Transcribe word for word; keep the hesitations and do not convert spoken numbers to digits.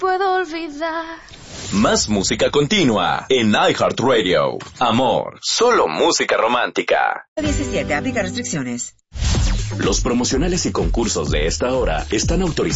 puedo olvidar. Más música continua en iHeartRadio. Amor, solo música romántica. diecisiete, aplica restricciones. Los promocionales y concursos de esta hora están autorizados.